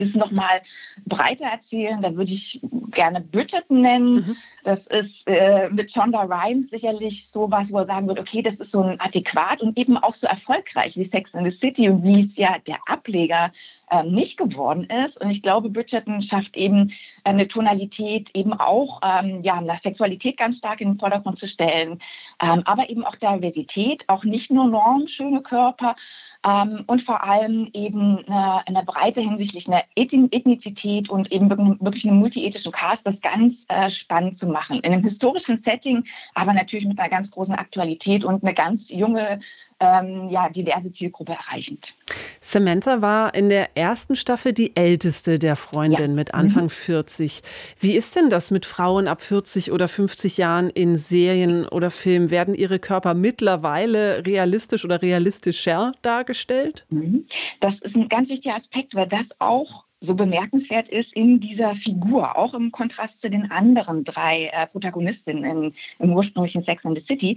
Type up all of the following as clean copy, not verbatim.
es nochmal breiter erzählen. Da würde ich gerne Bridgerton nennen. Das ist mit Shonda Rhimes sicherlich sowas, wo er sagen würde, okay, das ist so ein adäquat und eben auch so erfolgreich wie Sex and the City und wie es ja der Ableger nicht geworden ist. Und ich glaube, Bridgerton schafft eben eine Tonalität, eben auch nach Sexualität ganz stark in den Vordergrund zu stellen, aber eben auch Diversität, auch nicht nur normschöne Körper und vor allem eben eine Breite hinsichtlich einer Ethnizität und eben wirklich einen multiethnischen Cast, das ganz spannend zu machen. In einem historischen Setting, aber natürlich mit einer ganz großen Aktualität und eine ganz junge, diverse Zielgruppe erreichend. Samantha war in der ersten Staffel die älteste der Freundin mit Anfang 40. Wie ist denn das mit Frauen ab 40 oder 50 Jahren in Serien oder Filmen? Werden ihre Körper mittlerweile realistisch oder realistischer dargestellt? Das ist ein ganz wichtiger Aspekt, weil das auch so bemerkenswert ist in dieser Figur, auch im Kontrast zu den anderen 3 Protagonistinnen im ursprünglichen Sex and the City,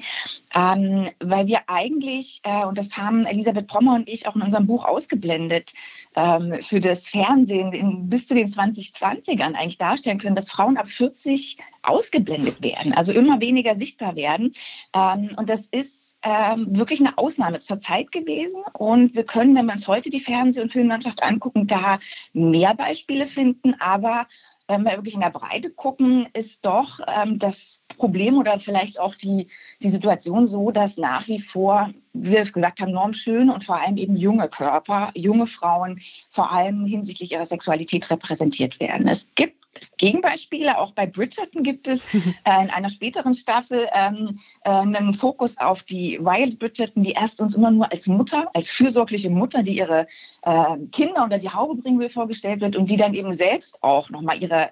weil wir eigentlich, und das haben Elisabeth Brommer und ich auch in unserem Buch ausgeblendet, für das Fernsehen bis zu den 2020ern eigentlich darstellen können, dass Frauen ab 40 ausgeblendet werden, also immer weniger sichtbar werden. Und das ist wirklich eine Ausnahme zur Zeit gewesen. Und wir können, wenn wir uns heute die Fernseh- und Filmlandschaft angucken, da mehr Beispiele finden. Aber wenn wir wirklich in der Breite gucken, ist doch das Problem oder vielleicht auch die Situation so, dass nach wie vor, wie wir es gesagt haben, normschöne und vor allem eben junge Körper, junge Frauen vor allem hinsichtlich ihrer Sexualität repräsentiert werden. Es gibt Gegenbeispiele, auch bei Bridgerton gibt es in einer späteren Staffel einen Fokus auf die Violet Bridgerton, die erst uns immer nur als Mutter, als fürsorgliche Mutter, die ihre Kinder unter die Haube bringen will, vorgestellt wird und die dann eben selbst auch nochmal ihre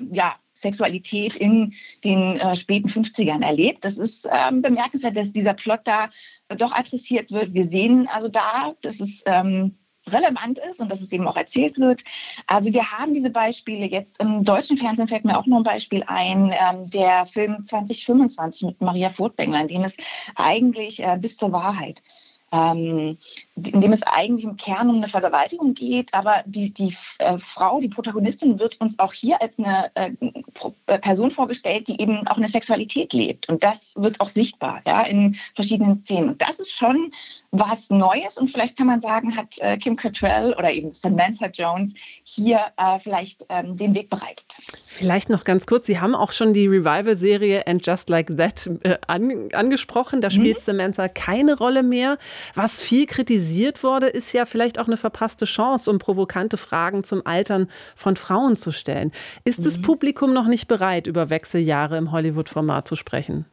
Sexualität in den späten 50ern erlebt. Das ist bemerkenswert, dass dieser Plot da doch adressiert wird. Wir sehen also da, dass es relevant ist und dass es eben auch erzählt wird. Also wir haben diese Beispiele jetzt. Im deutschen Fernsehen fällt mir auch noch ein Beispiel ein, der Film 2025 mit Maria Furtwängler, in dem es eigentlich bis zur Wahrheit, in dem es eigentlich im Kern um eine Vergewaltigung geht, aber die Frau, die Protagonistin, wird uns auch hier als eine Person vorgestellt, die eben auch eine Sexualität lebt. Und das wird auch sichtbar, in verschiedenen Szenen. Und das ist schon was Neues. Und vielleicht kann man sagen, hat Kim Cattrall oder eben Samantha Jones hier vielleicht den Weg bereitet. Vielleicht noch ganz kurz, Sie haben auch schon die Revival-Serie And Just Like That angesprochen. Da spielt Samantha keine Rolle mehr. Was viel kritisiert wurde, ist ja vielleicht auch eine verpasste Chance, um provokante Fragen zum Altern von Frauen zu stellen. Ist das Publikum noch nicht bereit, über Wechseljahre im Hollywood-Format zu sprechen?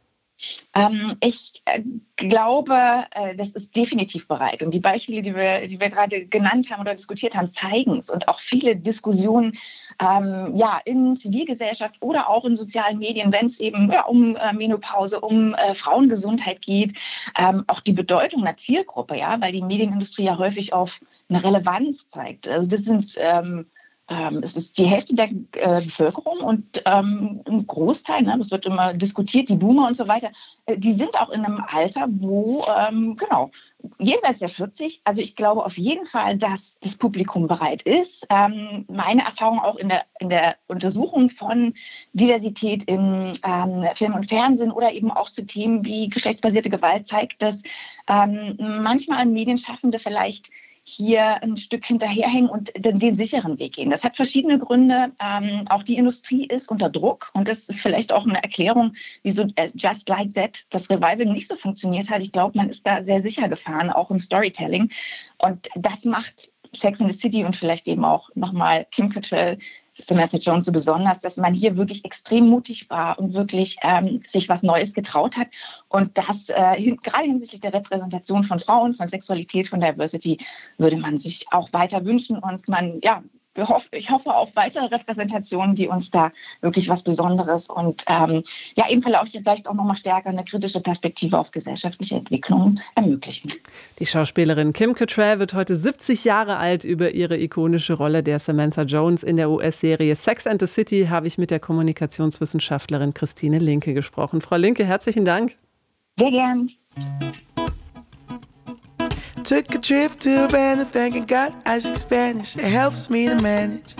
Ich glaube, das ist definitiv bereit. Und die Beispiele, die wir gerade genannt haben oder diskutiert haben, zeigen es. Und auch viele Diskussionen in Zivilgesellschaft oder auch in sozialen Medien, wenn es eben um Menopause, um Frauengesundheit geht, auch die Bedeutung einer Zielgruppe, weil die Medienindustrie ja häufig auf eine Relevanz zeigt. Also das sind es ist die Hälfte der Bevölkerung und ein Großteil, das wird immer diskutiert, die Boomer und so weiter, die sind auch in einem Alter, wo, jenseits der 40, also ich glaube auf jeden Fall, dass das Publikum bereit ist. Meine Erfahrung auch in der Untersuchung von Diversität in Film und Fernsehen oder eben auch zu Themen wie geschlechtsbasierte Gewalt zeigt, dass manchmal Medienschaffende vielleicht hier ein Stück hinterherhängen und den sicheren Weg gehen. Das hat verschiedene Gründe. Auch die Industrie ist unter Druck und das ist vielleicht auch eine Erklärung, wieso Just Like That das Revival nicht so funktioniert hat. Ich glaube, man ist da sehr sicher gefahren, auch im Storytelling. Und das macht Sex and the City und vielleicht eben auch nochmal Kim Cattrall, Samantha Jones so besonders, dass man hier wirklich extrem mutig war und wirklich sich was Neues getraut hat. Und das gerade hinsichtlich der Repräsentation von Frauen, von Sexualität, von Diversity würde man sich auch weiter wünschen. Und ich hoffe auf weitere Repräsentationen, die uns da wirklich was Besonderes und eben vielleicht auch nochmal stärker eine kritische Perspektive auf gesellschaftliche Entwicklungen ermöglichen. Die Schauspielerin Kim Cattrall wird heute 70 Jahre alt. Über ihre ikonische Rolle der Samantha Jones in der US-Serie Sex and the City habe ich mit der Kommunikationswissenschaftlerin Christine Linke gesprochen. Frau Linke, herzlichen Dank. Sehr gern. Took a trip to Havana, thinking God, I speak Spanish. It helps me to manage.